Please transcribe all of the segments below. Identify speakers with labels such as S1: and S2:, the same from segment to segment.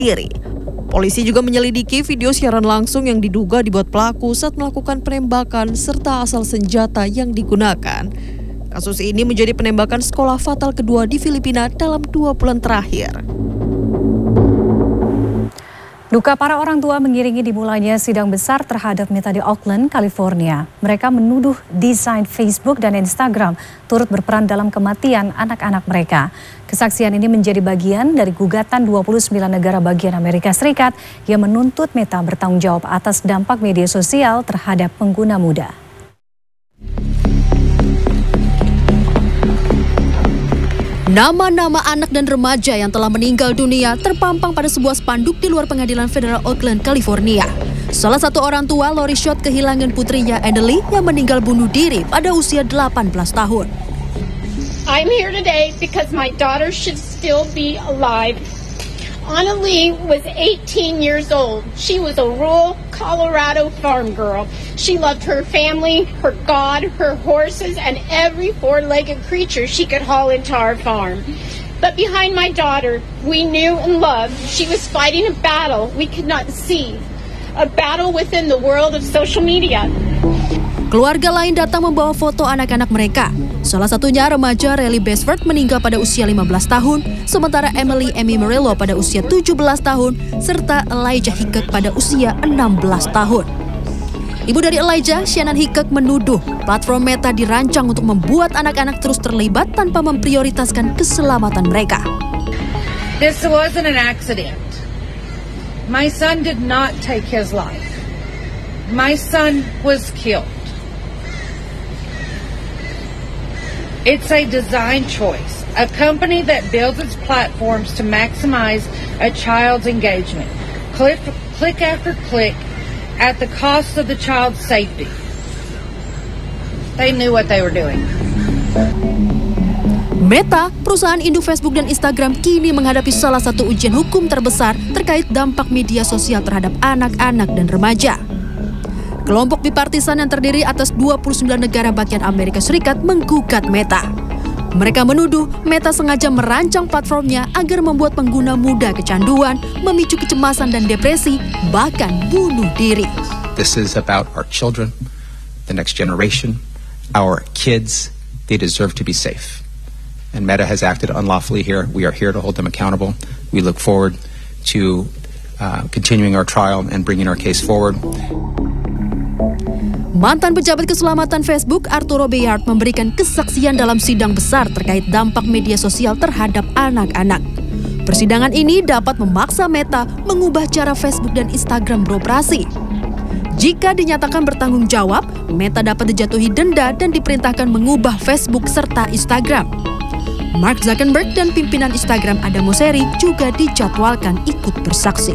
S1: diri. Polisi juga menyelidiki video siaran langsung yang diduga dibuat pelaku saat melakukan penembakan serta asal senjata yang digunakan. Kasus ini menjadi penembakan sekolah fatal kedua di Filipina dalam 2 bulan terakhir.
S2: Duka para orang tua mengiringi dimulainya sidang besar terhadap Meta di Oakland, California. Mereka menuduh desain Facebook dan Instagram turut berperan dalam kematian anak-anak mereka. Kesaksian ini menjadi bagian dari gugatan 29 negara bagian Amerika Serikat yang menuntut Meta bertanggung jawab atas dampak media sosial terhadap pengguna muda.
S1: Nama-nama anak dan remaja yang telah meninggal dunia terpampang pada sebuah spanduk di luar pengadilan federal Oakland, California. Salah satu orang tua, Lori Schott, kehilangan putrinya Annalie yang meninggal bunuh diri pada usia 18 tahun.
S3: I'm here today because my daughter should still be alive. Annalie was 18 years old. She was a rural Colorado farm girl. She loved her family, her God, her horses, and every four-legged creature she could haul into our farm. But behind my daughter, we knew and loved she was fighting a battle we could not see, a battle within the world of social media.
S1: Keluarga lain datang membawa foto anak-anak mereka. Salah satunya remaja Riley Basford meninggal pada usia 15 tahun, sementara Emily Amy Murillo pada usia 17 tahun, serta Elijah Hickok pada usia 16 tahun. Ibu dari Elijah, Shannon Hickok, menuduh platform Meta dirancang untuk membuat anak-anak terus terlibat tanpa memprioritaskan keselamatan mereka.
S4: This wasn't an accident. My son did not take his life. My son was killed. It's a design choice, a company that builds its platforms to maximize a child's engagement, click after click, at the cost of the child's safety. They knew what they were doing.
S1: Meta, perusahaan induk Facebook dan Instagram, kini menghadapi salah satu ujian hukum terbesar terkait dampak media sosial terhadap anak-anak dan remaja. Kelompok bipartisan yang terdiri atas 29 negara bagian Amerika Serikat menggugat Meta. Mereka menuduh Meta sengaja merancang platformnya agar membuat pengguna muda kecanduan, memicu kecemasan dan depresi, bahkan bunuh diri.
S5: This is about our children, the next generation, our kids. They deserve to be safe. And Meta has acted unlawfully here. We are here to hold them accountable. We look forward to continuing our trial and bringing our case forward.
S1: Mantan pejabat keselamatan Facebook, Arturo Bayard, memberikan kesaksian dalam sidang besar terkait dampak media sosial terhadap anak-anak. Persidangan ini dapat memaksa Meta mengubah cara Facebook dan Instagram beroperasi. Jika dinyatakan bertanggung jawab, Meta dapat dijatuhi denda dan diperintahkan mengubah Facebook serta Instagram. Mark Zuckerberg dan pimpinan Instagram Adam Mosseri juga dijadwalkan ikut bersaksi.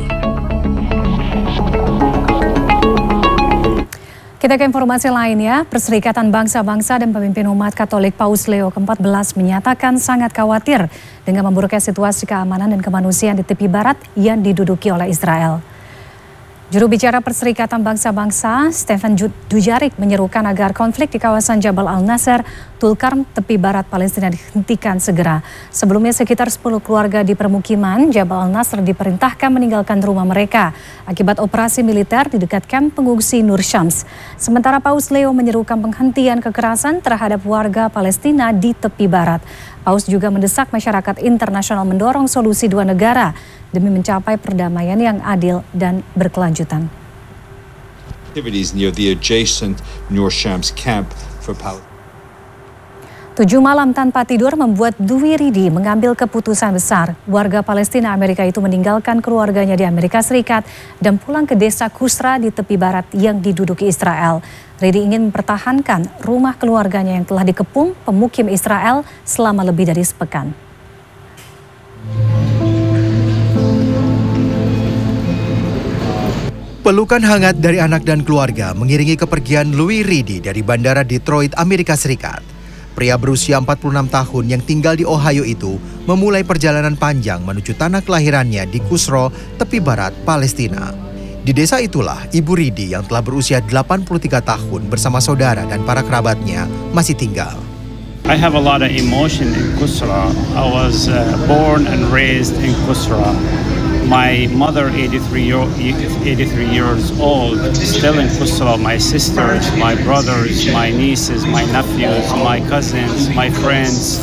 S2: Kita ke informasi lainnya, Perserikatan Bangsa-Bangsa dan Pemimpin Umat Katolik Paus Leo ke-14 menyatakan sangat khawatir dengan memburuknya situasi keamanan dan kemanusiaan di tepi barat yang diduduki oleh Israel. Juru bicara Perserikatan Bangsa-Bangsa, Stefan Dujarric, menyerukan agar konflik di kawasan Jabal Al-Nasser, Tulkarm, tepi barat Palestina dihentikan segera. Sebelumnya sekitar 10 keluarga di permukiman Jabal Al-Nasser diperintahkan meninggalkan rumah mereka akibat operasi militer di dekat kamp pengungsi Nur Shams. Sementara Paus Leo menyerukan penghentian kekerasan terhadap warga Palestina di tepi barat. Paus juga mendesak masyarakat internasional mendorong solusi dua negara demi mencapai perdamaian yang adil dan berkelanjutan.
S6: Activities near the adjacent Nur Shams camp for Palestine.
S2: 7 malam tanpa tidur membuat Dwi Ridi mengambil keputusan besar. Warga Palestina Amerika itu meninggalkan keluarganya di Amerika Serikat dan pulang ke desa Kusra di tepi barat yang diduduki Israel. Ridi ingin mempertahankan rumah keluarganya yang telah dikepung pemukim Israel selama lebih dari sepekan.
S7: Pelukan hangat dari anak dan keluarga mengiringi kepergian Louis Ridi dari Bandara Detroit, Amerika Serikat. Pria berusia 46 tahun yang tinggal di Ohio itu memulai perjalanan panjang menuju tanah kelahirannya di Kusro, tepi barat Palestina. Di desa itulah Ibu Ridi yang telah berusia 83 tahun bersama saudara dan para kerabatnya masih tinggal.
S8: I have a lot of emotion in Kusra. I was born and raised in Kusra. My mother, 83 years old, still in Kusra. My sisters, my brothers, my nieces, my nephews, my cousins, my friends.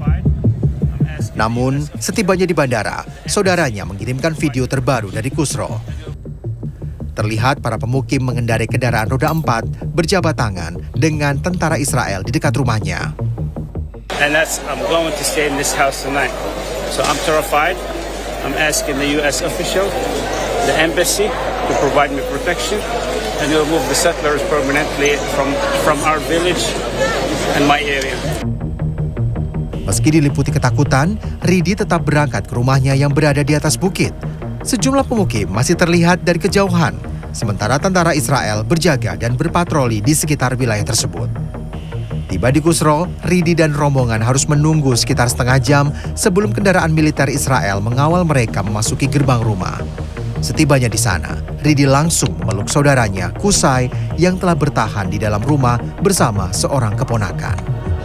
S7: Namun, setibanya di bandara, saudaranya mengirimkan video terbaru dari Kusra. Terlihat para pemukim mengendarai kendaraan roda 4 berjabat tangan dengan tentara Israel di dekat rumahnya.
S8: And I'm going to stay in this house tonight. So I'm terrified. I'm asking the U.S. official, the embassy, to provide me protection and remove the settlers permanently from our village and my area.
S7: Meski diliputi ketakutan, Ridi tetap berangkat ke rumahnya yang berada di atas bukit. Sejumlah pemukim masih terlihat dari kejauhan, sementara tentara Israel berjaga dan berpatroli di sekitar wilayah tersebut. Tiba di Kusra, Ridi dan rombongan harus menunggu sekitar setengah jam sebelum kendaraan militer Israel mengawal mereka memasuki gerbang rumah. Setibanya di sana, Ridi langsung memeluk saudaranya, Kusai, yang telah bertahan di dalam rumah bersama seorang keponakan.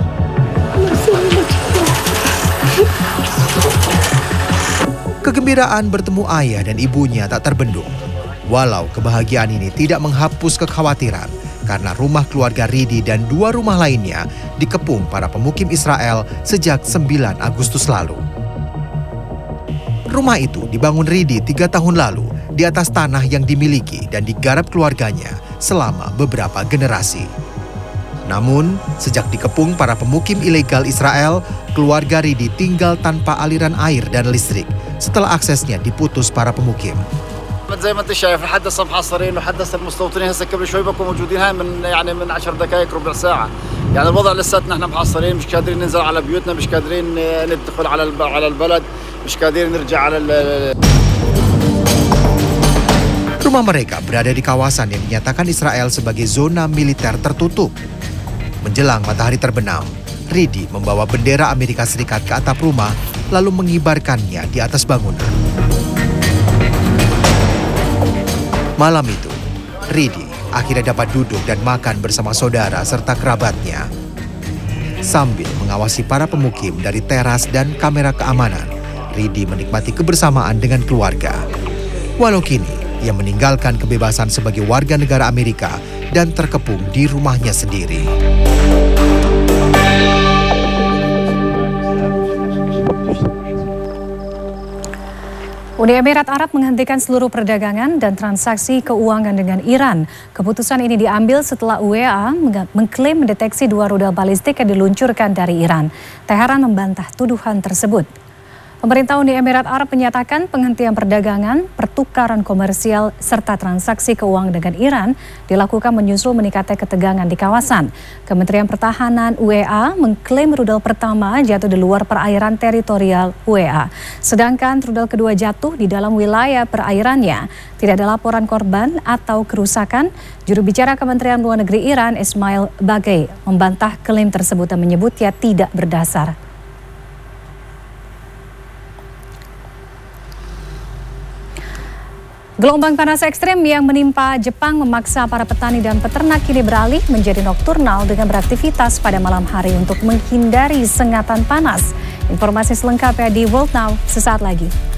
S7: Kegembiraan bertemu ayah dan ibunya tak terbendung. Walau kebahagiaan ini tidak menghapus kekhawatiran, karena rumah keluarga Ridi dan 2 rumah lainnya dikepung para pemukim Israel sejak 9 Agustus lalu. Rumah itu dibangun Ridi 3 tahun lalu di atas tanah yang dimiliki dan digarap keluarganya selama beberapa generasi. Namun, sejak dikepung para pemukim ilegal Israel, keluarga Ridi tinggal tanpa aliran air dan listrik setelah aksesnya diputus para pemukim.
S9: زي ما انت شايف حدث محاصرين وحدث المستوطنين هسه قبل شوي بكون موجودين هاي من 10 دقائق ربع ساعه يعني الوضع لساتنا احنا محاصرين مش قادرين ننزل على بيوتنا مش قادرين ندخل على البلد مش قادرين نرجع على
S7: Rumah mereka berada di kawasan yang dinyatakan Israel sebagai zona militer tertutup. Menjelang matahari terbenam, Ridi membawa bendera Amerika Serikat ke atap rumah lalu mengibarkannya di atas bangunan. Malam itu, Ridi akhirnya dapat duduk dan makan bersama saudara serta kerabatnya. Sambil mengawasi para pemukim dari teras dan kamera keamanan, Ridi menikmati kebersamaan dengan keluarga. Walau kini, ia meninggalkan kebebasan sebagai warga negara Amerika dan terkepung di rumahnya sendiri.
S2: Uni Emirat Arab menghentikan seluruh perdagangan dan transaksi keuangan dengan Iran. Keputusan ini diambil setelah UEA mengklaim mendeteksi 2 rudal balistik yang diluncurkan dari Iran. Teheran membantah tuduhan tersebut. Pemerintah Uni Emirat Arab menyatakan penghentian perdagangan, pertukaran komersial, serta transaksi keuangan dengan Iran dilakukan menyusul meningkatnya ketegangan di kawasan. Kementerian Pertahanan UEA mengklaim rudal pertama jatuh di luar perairan teritorial UEA. Sedangkan rudal kedua jatuh di dalam wilayah perairannya. Tidak ada laporan korban atau kerusakan. Juru bicara Kementerian Luar Negeri Iran, Ismail Bagei, membantah klaim tersebut dan menyebutnya tidak berdasar. Gelombang panas ekstrem yang menimpa Jepang memaksa para petani dan peternak kini beralih menjadi nokturnal dengan beraktivitas pada malam hari untuk menghindari sengatan panas. Informasi selengkapnya di World Now sesaat lagi.